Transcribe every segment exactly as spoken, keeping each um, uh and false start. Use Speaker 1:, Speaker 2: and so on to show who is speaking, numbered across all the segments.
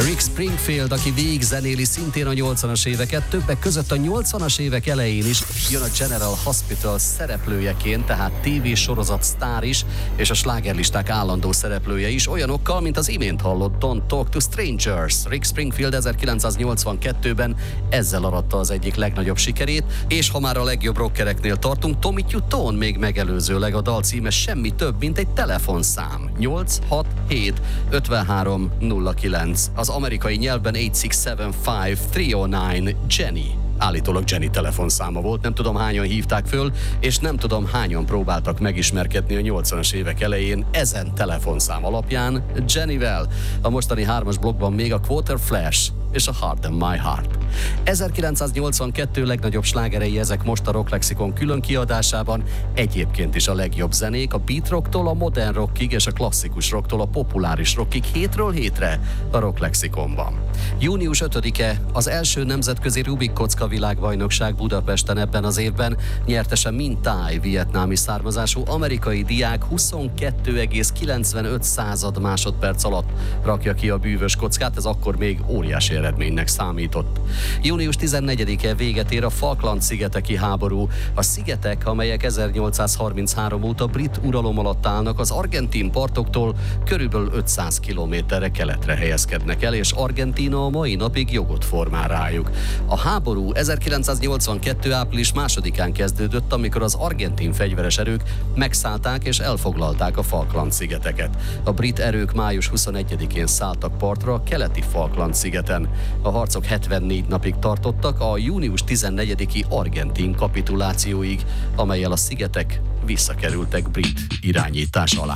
Speaker 1: Rick Springfield, aki végigzenéli szintén a nyolcvanas éveket, többek között a nyolcvanas évek elején is jön a General Hospital szereplőjeként, tehát tévésorozat sztár is, és a slágerlisták állandó szereplője is, olyanokkal, mint az imént hallott Don't Talk to Strangers. Rick Springfield ezerkilencszáznyolcvankettőben ezzel aratta az egyik legnagyobb sikerét, és ha már a legjobb rockereknél tartunk, Tommy Tutone még megelőzőleg a dal címe semmi több, mint egy telefonszám. nyolc hat hét ötvenhárom nulla kilenc. Az amerikai nyelvben nyolc hat hét öt öt három nulla kilenc Jenny. Állítólag Jenny telefonszáma volt, nem tudom hányan hívták föl, és nem tudom hányan próbáltak megismerkedni a nyolcvanas évek elején ezen telefonszám alapján Jennyvel. A mostani hármas blokkban még a Quarter Flash és a Heart and My Heart. ezerkilencszáznyolcvankettő legnagyobb slágerei ezek most a Rock Lexikon külön kiadásában, egyébként is a legjobb zenék a beat rocktól a modern rockig és a klasszikus rocktól a populáris rockig hétről hétre a Rock Lexikonban. június ötödike az első nemzetközi Rubik kocka világbajnokság Budapesten ebben az évben, nyertese mind thai vietnámi származású amerikai diák huszonkettő egész kilencvenöt század másodperc alatt rakja ki a bűvös kockát, ez akkor még óriási eredménynek számított. június tizennegyedike véget ér a Falkland-szigeteki háború. A szigetek, amelyek ezernyolcszázharminchárom óta brit uralom alatt állnak, az argentin partoktól körülbelül ötszáz kilométerre keletre helyezkednek el, és Argentína a mai napig jogot formál rájuk. A háború ezerkilencszáznyolcvankettő április másodikán kezdődött, amikor az argentin fegyveres erők megszállták és elfoglalták a Falkland-szigeteket. A brit erők május huszonegyedikén szálltak partra a keleti Falkland-szigeten. A harcok hetvennégy napig tartottak a június tizennegyediki argentin kapitulációig, amellyel a szigetek visszakerültek brit irányítás alá.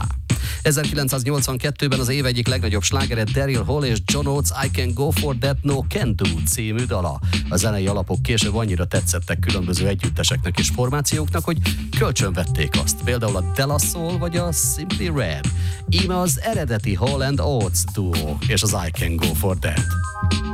Speaker 1: ezerkilencszáznyolcvankettőben az év egyik legnagyobb slágere Daryl Hall és John Oates I Can Go For That No Can Do című dala. A zenei alapok később annyira tetszettek különböző együtteseknek és formációknak, hogy kölcsönvették azt. Például a De La Soul vagy a Simply Red. Íme az eredeti Hall and Oates duo és az I Can Go For That.